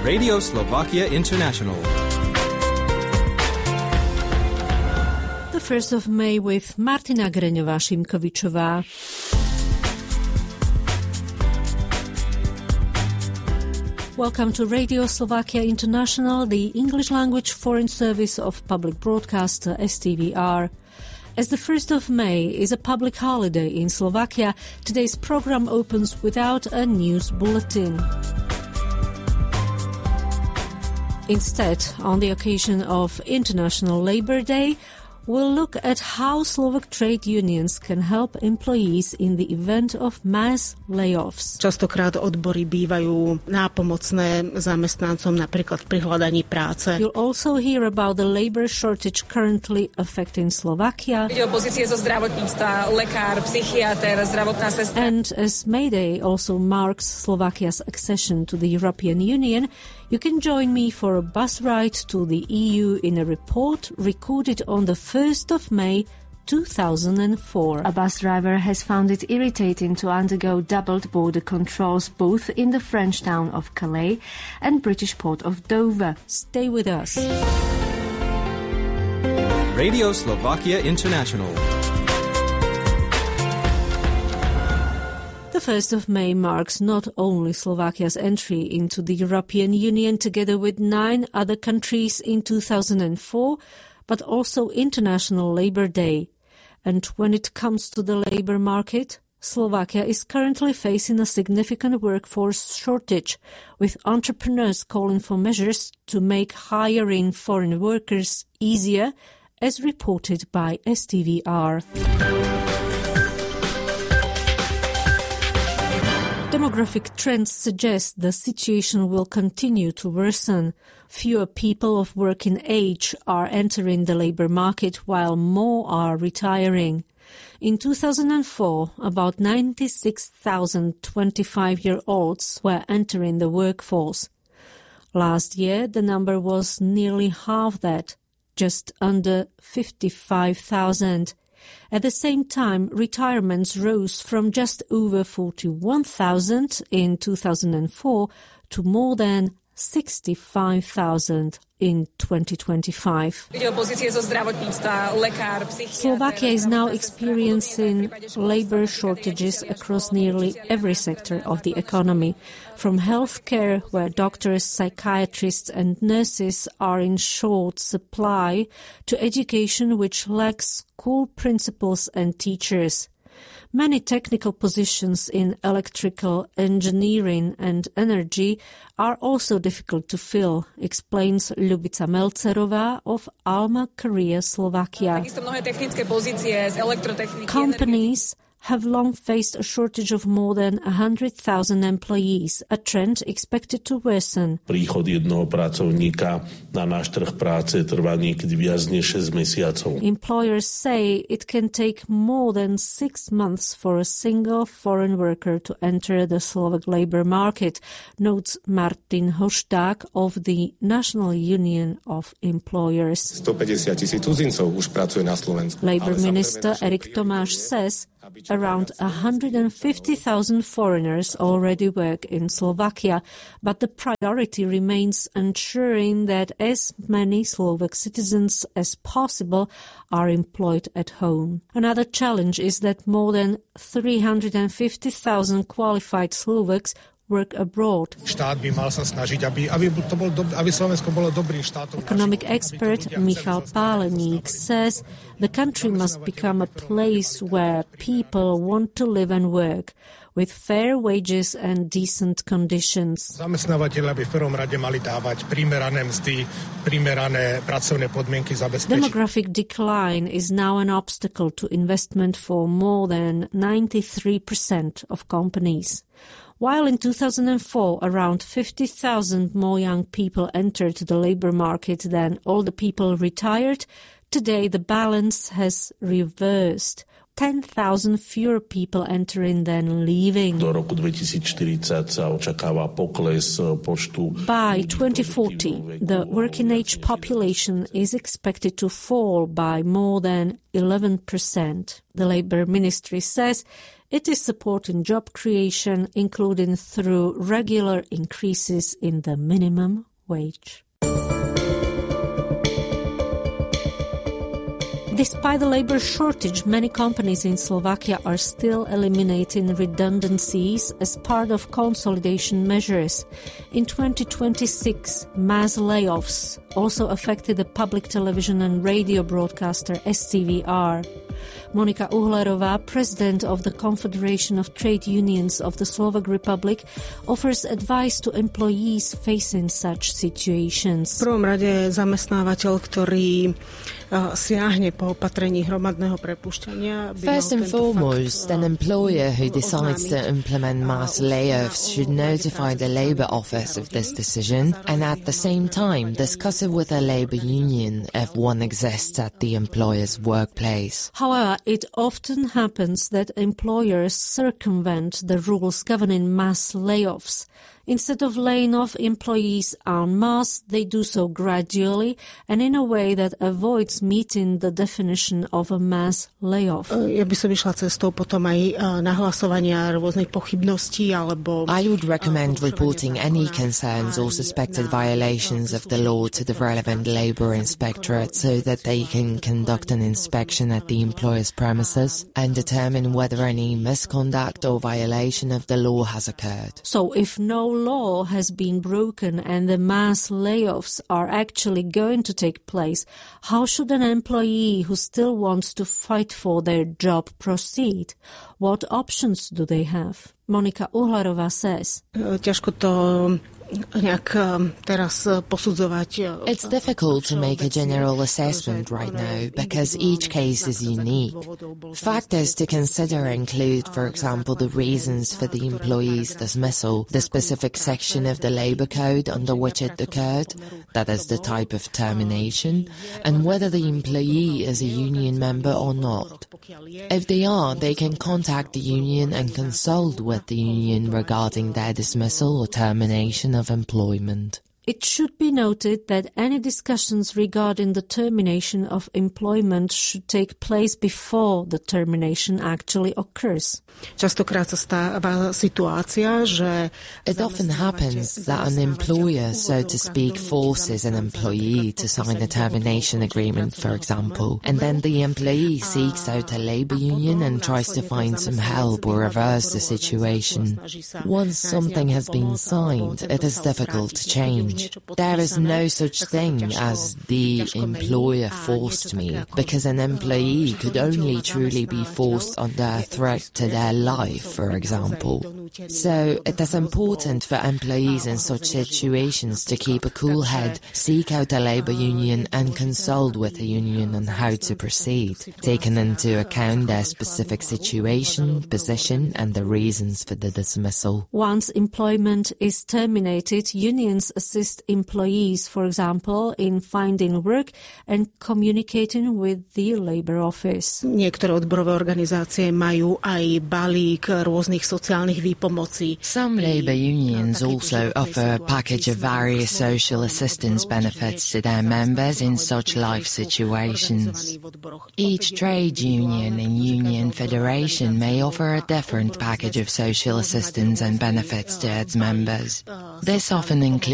Radio Slovakia International. The 1st of May with Martina Greňová-Šimkovičová. Welcome to Radio Slovakia International, the English language foreign service of public broadcaster STVR. As the 1st of May is a public holiday in Slovakia, today's program opens without a news bulletin. Instead, on the occasion of International Labour Day, we'll look at how Slovak trade unions can help employees in the event of mass layoffs. Častokrát odbory bývajú nápomocné zamestnancom napríklad pri hľadaní práce. You'll also hear about the labor shortage currently affecting Slovakia. Ide o pozície zo zdravotníctva, lekár, psychiater, zdravotná sestra. And as May Day also marks Slovakia's accession to the European Union, you can join me for a bus ride to the EU in a report recorded on the 1st of May 2004. A bus driver has found it irritating to undergo doubled border controls both in the French town of Calais and British port of Dover. Stay with us. Radio Slovakia International. The 1st of May marks not only Slovakia's entry into the European Union together with 9 other countries in 2004, but also International Labour Day. And when it comes to the labour market, Slovakia is currently facing a significant workforce shortage, with entrepreneurs calling for measures to make hiring foreign workers easier, as reported by STVR. Demographic trends suggest the situation will continue to worsen. Fewer people of working age are entering the labour market while more are retiring. In 2004, about 96,000 25-year-olds were entering the workforce. Last year, the number was nearly half that, just under 55,000. At the same time, retirements rose from just over 41,000 in 2004 to more than 65,000 in 2025. Slovakia is now experiencing labor shortages across nearly every sector of the economy, from healthcare, where doctors, psychiatrists and nurses are in short supply, to education, which lacks school principals and teachers. Many technical positions in electrical engineering and energy are also difficult to fill, explains Ľubica Melcerová of Alma Career Slovakia. Companies have long faced a shortage of more than 100,000 employees, a trend expected to worsen. Príchod jednoho pracovníka na náš trh práce trvá niekedy viac než 6 mesiacov. Employers say it can take more than 6 months for a single foreign worker to enter the Slovak labor market, notes Martin Hošták of the National Union of Employers. 150,000 cudzincov už pracuje na Slovensku. Labor Minister Erik Tomáš says around 150,000 foreigners already work in Slovakia, but the priority remains ensuring that as many Slovak citizens as possible are employed at home. Another challenge is that more than 350,000 qualified Slovaks work abroad. Štát by mal sa snažiť, aby Slovensko bolo dobrým štátom. Economic expert Michal Páleník says the country must become a place where people want to live and work, with fair wages and decent conditions. Zamestnávateľia by v prvom rade mali dávať primerané mzdy, primerané pracovné podmienky zabezpečiť. Demographic decline is now an obstacle to investment for more than 93% of companies. While in 2004 around 50,000 more young people entered the labor market than older people retired, today the balance has reversed. 10,000 fewer people entering than leaving. Do roku 2040 sa očakáva pokles počtu. By 2040, the working age population is expected to fall by more than 11%. The Labour Ministry says It is supporting job creation, including through regular increases in the minimum wage. Despite the labor shortage, many companies in Slovakia are still eliminating redundancies as part of consolidation measures. In 2026, mass layoffs also affected the public television and radio broadcaster STVR. Monika Uhlerová, president of the Confederation of Trade Unions of the Slovak Republic, offers advice to employees facing such situations. V prvom rade zamestnávateľ, ktorý siahne po opatrení hromadného prepušťania. First and foremost, an employer who decides to implement mass layoffs should notify the Labour Office of this decision and at the same time discuss it with a labour union if one exists at the employer's workplace. However, it often happens that employers circumvent the rules governing mass layoffs. Instead of laying off employees en masse, they do so gradually and in a way that avoids meeting the definition of a mass layoff. Ja by som išla cestou potom aj nahlasovania rôznych pochybností alebo... I would recommend reporting any concerns or suspected violations of the law to the relevant labour inspectorate so that they can conduct an inspection at the employer's premises and determine whether any misconduct or violation of the law has occurred. So if no law has been broken and the mass layoffs are actually going to take place, how should an employee who still wants to fight for their job proceed? What options do they have? Monika Uhlerová says. Ťažko to nejak teraz posudzovať. It's difficult to make a general assessment right now because each case is unique. Factors to consider include, for example, the reasons for the employee's dismissal, the specific section of the Labour Code under which it occurred, that is the type of termination, and whether the employee is a union member or not. If they are, they can contact the union and consult with the union regarding their dismissal or termination of employment. It should be noted that any discussions regarding the termination of employment should take place before the termination actually occurs. Častokrát sa stáva situácia, že... It often happens that an employer, so to speak, forces an employee to sign a termination agreement, for example, and then the employee seeks out a labour union and tries to find some help or reverse the situation. Once something has been signed, it is difficult to change. There is no such thing as the employer forced me, because an employee could only truly be forced under a threat to their life, for example. So it is important for employees in such situations to keep a cool head, seek out a labour union and consult with a union on how to proceed, taking into account their specific situation, position and the reasons for the dismissal. Once employment is terminated, unions assist employees, for example, in finding work and communicating with the Labour Office. Niektoré odborové organizácie majú aj balík rôznych sociálnych výpomocí. Some labour unions also offer a package of various social assistance benefits to their members in such life situations. Each trade union and union federation may offer a different package of social assistance and benefits to its members. This often includes